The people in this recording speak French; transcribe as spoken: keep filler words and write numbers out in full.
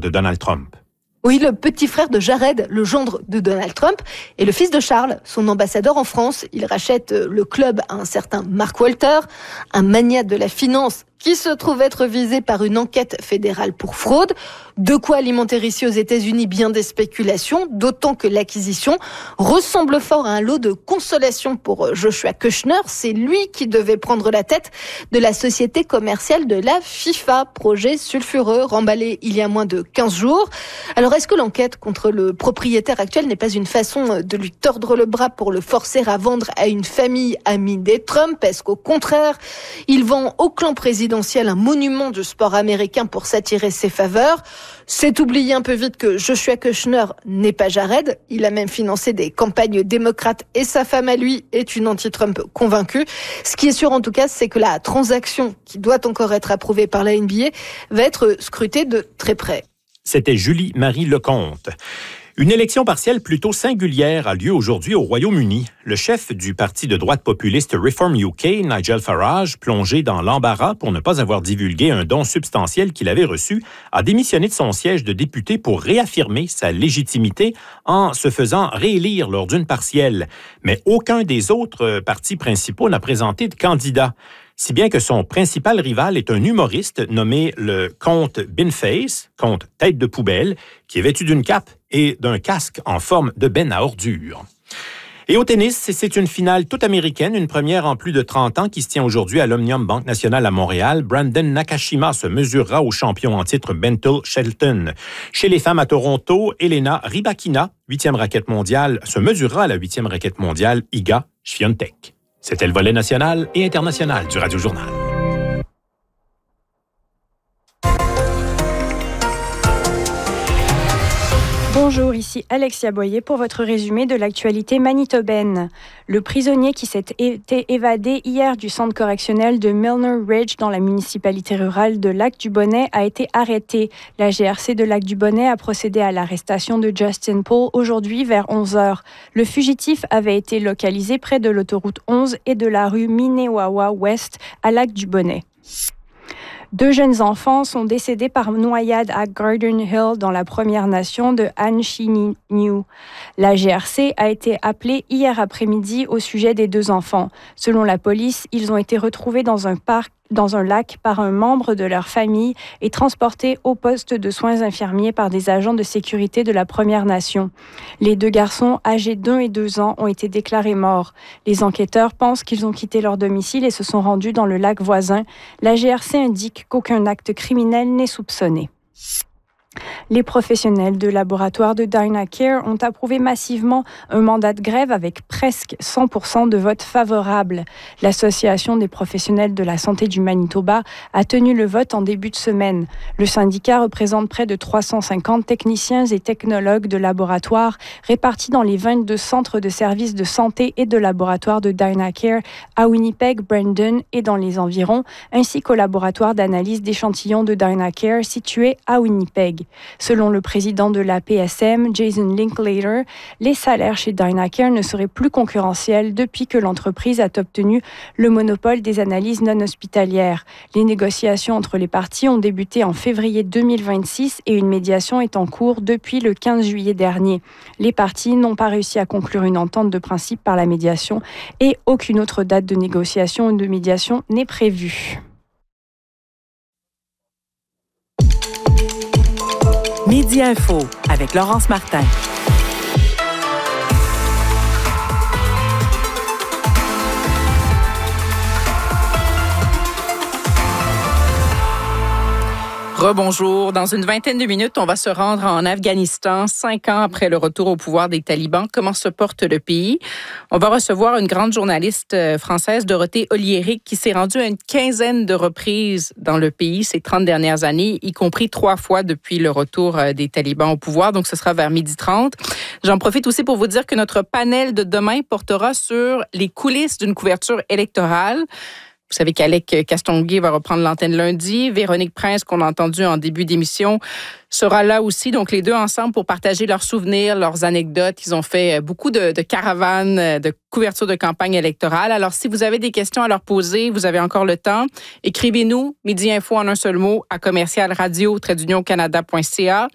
de Donald Trump. Oui, le petit frère de Jared, le gendre de Donald Trump, et le fils de Charles, son ambassadeur en France. Il rachète le club à un certain Mark Walter, un magnat de la finance qui se trouve être visé par une enquête fédérale pour fraude. De quoi alimenter ici aux États-Unis bien des spéculations, d'autant que l'acquisition ressemble fort à un lot de consolation pour Joshua Kushner. C'est lui qui devait prendre la tête de la société commerciale de la FIFA, projet sulfureux remballé il y a moins de quinze jours. Alors est-ce que l'enquête contre le propriétaire actuel n'est pas une façon de lui tordre le bras pour le forcer à vendre à une famille amie des Trump? Est-ce qu'au contraire, il vend au clan présidentiel un monument du sport américain pour s'attirer ses faveurs? C'est oublier un peu vite que Joshua Kushner n'est pas Jared. Il a même financé des campagnes démocrates et sa femme à lui est une anti-Trump convaincue. Ce qui est sûr en tout cas, c'est que la transaction qui doit encore être approuvée par la N B A va être scrutée de très près. C'était Julie-Marie Lecomte. Une élection partielle plutôt singulière a lieu aujourd'hui au Royaume-Uni. Le chef du parti de droite populiste Reform U K, Nigel Farage, plongé dans l'embarras pour ne pas avoir divulgué un don substantiel qu'il avait reçu, a démissionné de son siège de député pour réaffirmer sa légitimité en se faisant réélire lors d'une partielle. Mais aucun des autres partis principaux n'a présenté de candidat. Si bien que son principal rival est un humoriste nommé le comte Binface, comte tête de poubelle, qui est vêtu d'une cape et d'un casque en forme de benne à ordures. Et au tennis, c'est une finale toute américaine, une première en plus de trente ans qui se tient aujourd'hui à l'Omnium Banque Nationale à Montréal. Brandon Nakashima se mesurera au champion en titre Bentil Shelton. Chez les femmes à Toronto, Elena Rybakina, huitième raquette mondiale, se mesurera à la huitième raquette mondiale Iga Świątek. C'était le volet national et international du Radio Journal. Bonjour, ici Alexia Boyer pour votre résumé de l'actualité manitobaine. Le prisonnier qui s'est été évadé hier du centre correctionnel de Milner Ridge dans la municipalité rurale de Lac-du-Bonnet a été arrêté. La G R C de Lac-du-Bonnet a procédé à l'arrestation de Justin Paul aujourd'hui vers onze heures. Le fugitif avait été localisé près de l'autoroute onze et de la rue Minnewawa Ouest à Lac-du-Bonnet. Deux jeunes enfants sont décédés par noyade à Garden Hill dans la Première Nation de Anishinaabe. La G R C a été appelée hier après-midi au sujet des deux enfants. Selon la police, ils ont été retrouvés dans un parc dans un lac par un membre de leur famille et transportés au poste de soins infirmiers par des agents de sécurité de la Première Nation. Les deux garçons, âgés d'un et deux ans, ont été déclarés morts. Les enquêteurs pensent qu'ils ont quitté leur domicile et se sont rendus dans le lac voisin. La G R C indique qu'aucun acte criminel n'est soupçonné. Les professionnels de laboratoire de Dynacare ont approuvé massivement un mandat de grève avec presque cent pour cent de votes favorables. L'Association des professionnels de la santé du Manitoba a tenu le vote en début de semaine. Le syndicat représente près de trois cent cinquante techniciens et technologues de laboratoire répartis dans les vingt-deux centres de services de santé et de laboratoire de Dynacare à Winnipeg, Brandon et dans les environs, ainsi qu'au laboratoire d'analyse d'échantillons de Dynacare situé à Winnipeg. Selon le président de la P S M, Jason Linklater, les salaires chez Dynacare ne seraient plus concurrentiels depuis que l'entreprise a obtenu le monopole des analyses non hospitalières. Les négociations entre les parties ont débuté en février deux mille vingt-six et une médiation est en cours depuis le quinze juillet dernier. Les parties n'ont pas réussi à conclure une entente de principe par la médiation et aucune autre date de négociation ou de médiation n'est prévue. Midi Info avec Laurence Martin. Rebonjour. Dans une vingtaine de minutes, on va se rendre en Afghanistan, cinq ans après le retour au pouvoir des talibans. Comment se porte le pays? On va recevoir une grande journaliste française, Dorothée Oliéric, qui s'est rendue à une quinzaine de reprises dans le pays ces trente dernières années, y compris trois fois depuis le retour des talibans au pouvoir. Donc, ce sera vers midi trente. J'en profite aussi pour vous dire que notre panel de demain portera sur les coulisses d'une couverture électorale. Vous savez qu'Alec Castonguay va reprendre l'antenne lundi. Véronique Prince, qu'on a entendu en début d'émission, sera là aussi. Donc, les deux ensemble pour partager leurs souvenirs, leurs anecdotes. Ils ont fait beaucoup de, de caravanes, de couverture de campagne électorale. Alors, si vous avez des questions à leur poser, vous avez encore le temps. Écrivez-nous, Midi Info en un seul mot, à commercial radio trait d'union canada point c a.